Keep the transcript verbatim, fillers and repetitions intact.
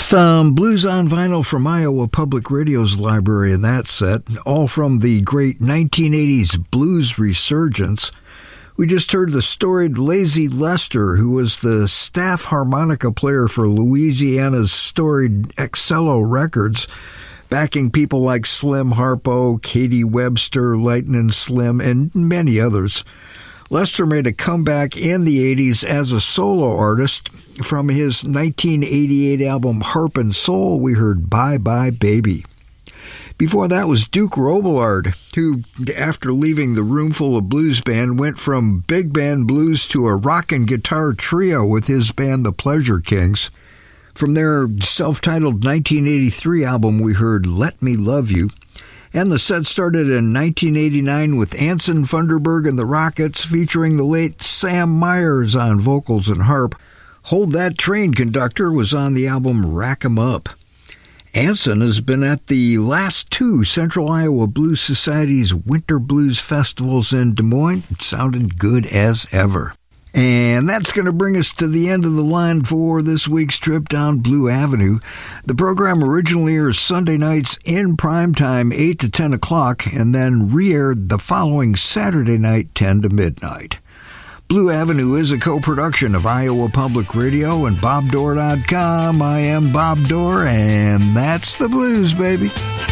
Some blues on vinyl from Iowa Public Radio's library in that set, all from the great nineteen eighties blues resurgence. We just heard the storied Lazy Lester, who was the staff harmonica player for Louisiana's storied Excello Records, backing people like Slim Harpo, Katie Webster, Lightnin' Slim, and many others. Lester made a comeback in the eighties as a solo artist. From his nineteen eighty-eight album Harp and Soul, we heard Bye Bye Baby. Before that was Duke Robillard, who, after leaving the Roomful of Blues band, went from big band blues to a rock and guitar trio with his band The Pleasure Kings. From their self-titled nineteen eighty-three album, we heard Let Me Love You. And the set started in nineteen eighty-nine with Anson Funderburgh and the Rockets, featuring the late Sam Myers on vocals and harp. Hold That Train Conductor was on the album Rack 'em Up. Anson has been at the last two Central Iowa Blues Society's Winter Blues Festivals in Des Moines. It sounded good as ever. And that's going to bring us to the end of the line for this week's trip down Blue Avenue. The program originally airs Sunday nights in prime time, eight to ten o'clock, and then re-aired the following Saturday night, ten to midnight. Blue Avenue is a co-production of Iowa Public Radio and Bob Dorr dot com. I am Bob Dorr, and that's the blues, baby.